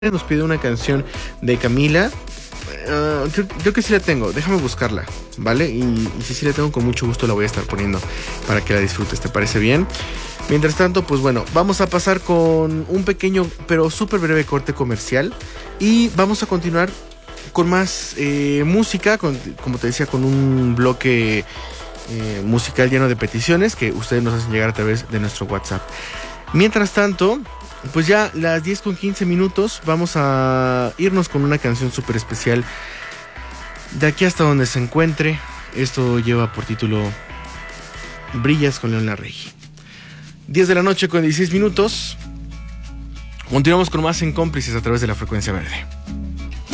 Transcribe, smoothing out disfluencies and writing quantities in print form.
nos pide una canción de Camila. Creo que sí la tengo, déjame buscarla, ¿vale? Y si sí la tengo, con mucho gusto la voy a estar poniendo para que la disfrutes, ¿te parece bien? Mientras tanto, pues bueno, vamos a pasar con un pequeño pero súper breve corte comercial y vamos a continuar con más música, como te decía, con un bloque musical lleno de peticiones que ustedes nos hacen llegar a través de nuestro WhatsApp. Mientras tanto, pues ya las 10:15 vamos a irnos con una canción súper especial de aquí hasta donde se encuentre. Esto lleva por título Brillas con León Larregui. 10 de la noche con 16 minutos. Continuamos con más en Cómplices a través de la Frecuencia Verde.